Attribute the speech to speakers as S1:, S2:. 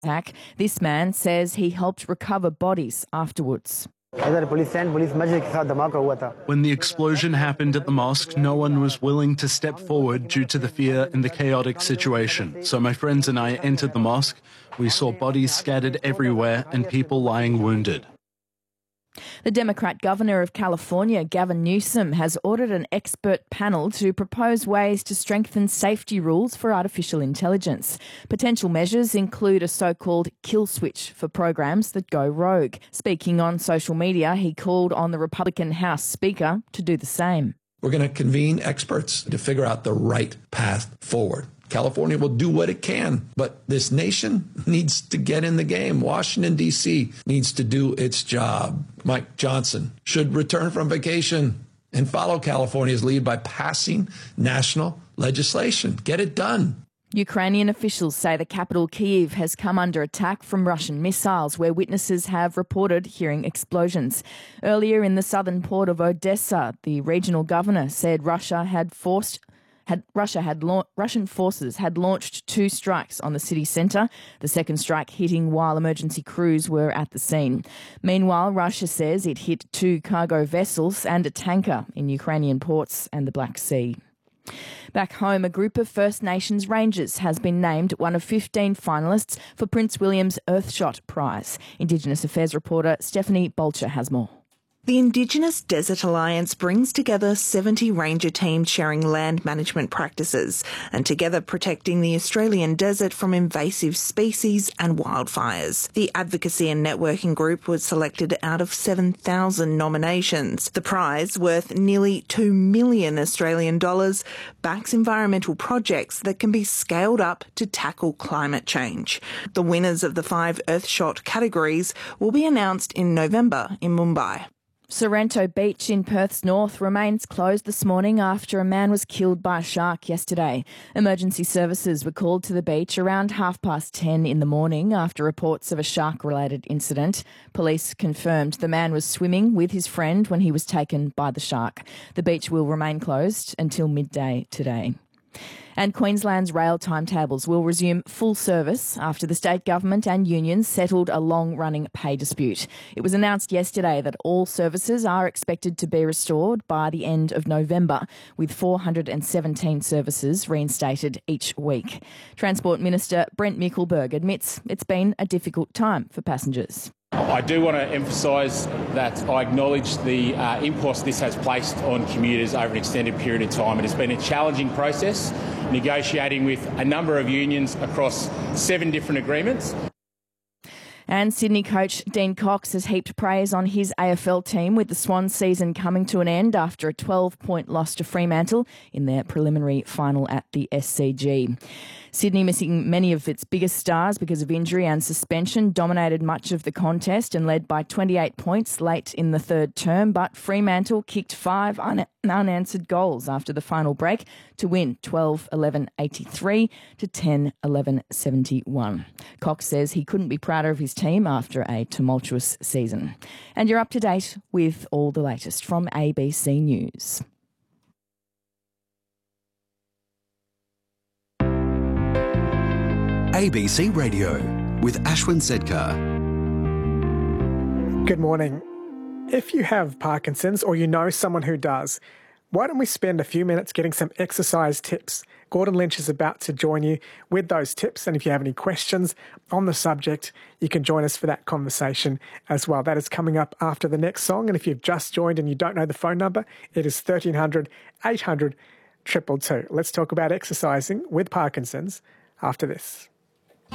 S1: attack. This man says he helped recover bodies afterwards.
S2: When
S3: the explosion happened at the mosque, no one was willing to step forward due to the fear and the chaotic situation. So my friends and I entered the mosque. We saw bodies scattered everywhere and people lying wounded.
S1: The Democrat Governor of California, Gavin Newsom, has ordered an expert panel to propose ways to strengthen safety rules for artificial intelligence. Potential measures include a so-called kill switch for programs that go rogue. Speaking on social media, he called on the Republican House Speaker to do the same.
S4: We're going to convene experts to figure out the right path forward. California will do what it can, but this nation needs to get in the game. Washington, D.C. needs to do its job. Mike Johnson should return from vacation and follow California's lead by passing national legislation. Get it done.
S1: Ukrainian officials say the capital Kyiv has come under attack from Russian missiles, where witnesses have reported hearing explosions. Earlier in the southern port of Odessa, the regional governor said Russian forces had launched 2 strikes on the city centre, the second strike hitting while emergency crews were at the scene. Meanwhile, Russia says it hit 2 cargo vessels and a tanker in Ukrainian ports and the Black Sea. Back home, a group of First Nations rangers has been named one of 15 finalists for Prince William's Earthshot Prize. Indigenous Affairs reporter Stephanie Bolcher has more.
S5: The Indigenous Desert Alliance brings together 70 ranger teams sharing land management practices and together protecting the Australian desert from invasive species and wildfires. The advocacy and networking group was selected out of 7,000 nominations. The prize, worth nearly $2 million Australian dollars, backs environmental projects that can be scaled up to tackle climate change. The winners of the 5 Earthshot categories will be announced in November in Mumbai.
S1: Sorrento Beach in Perth's north remains closed this morning after a man was killed by a shark yesterday. Emergency services were called to the beach around 10:30 in the morning after reports of a shark-related incident. Police confirmed the man was swimming with his friend when he was taken by the shark. The beach will remain closed until midday today. And Queensland's rail timetables will resume full service after the state government and unions settled a long-running pay dispute. It was announced yesterday that all services are expected to be restored by the end of November, with 417 services reinstated each week. Transport Minister Brent Mickelberg admits it's been a difficult time for passengers.
S6: I do want to emphasise that I acknowledge the impulse this has placed on commuters over an extended period of time. It has been a challenging process, negotiating with a number of unions across 7 different agreements.
S1: And Sydney coach Dean Cox has heaped praise on his AFL team, with the Swans season coming to an end after a 12-point loss to Fremantle in their preliminary final at the SCG. Sydney, missing many of its biggest stars because of injury and suspension, dominated much of the contest and led by 28 points late in the third term, but Fremantle kicked 5 unanswered goals after the final break to win 12-11-83 to 10-11-71. Cox says he couldn't be prouder of his team after a tumultuous season. And you're up to date with all the latest from ABC News.
S7: ABC Radio with Ashwin Sedkar.
S8: Good morning. If you have Parkinson's or you know someone who does, why don't we spend a few minutes getting some exercise tips? Gordon Lynch is about to join you with those tips, and if you have any questions on the subject, you can join us for that conversation as well. That is coming up after the next song, and if you've just joined and you don't know the phone number, it is 1300 800 222. Let's talk about exercising with Parkinson's after this.